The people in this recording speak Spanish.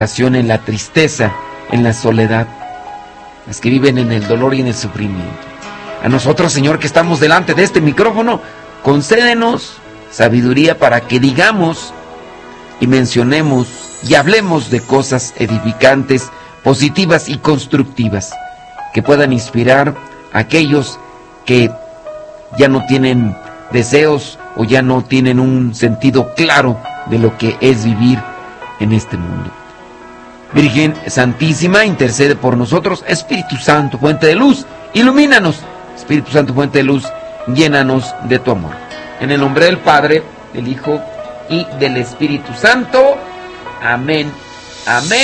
en la tristeza, en la soledad, las que viven en el dolor y en el sufrimiento. A nosotros, Señor, que estamos delante de este micrófono, concédenos sabiduría para que digamos y mencionemos y hablemos de cosas edificantes, positivas y constructivas, que puedan inspirar a aquellos que ya no tienen deseos o ya no tienen un sentido claro de lo que es vivir en este mundo. Virgen Santísima, intercede por nosotros. Espíritu Santo, fuente de luz, ilumínanos. Espíritu Santo, fuente de luz, llénanos de tu amor. En el nombre del Padre, del Hijo y del Espíritu Santo. Amén. Amén.